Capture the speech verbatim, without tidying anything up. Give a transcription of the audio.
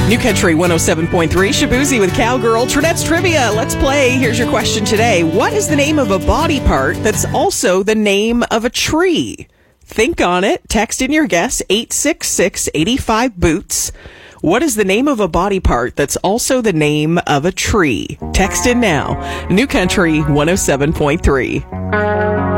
New Country one oh seven point three, Shabuzi with Cowgirl. Trinette's Trivia. Let's play. Here's your question today. What is the name of a body part that's also the name of a tree? Think on it. Text in your guess, eight six six, eight five, boots. What is the name of a body part that's also the name of a tree? Text in now. New Country one oh seven point three.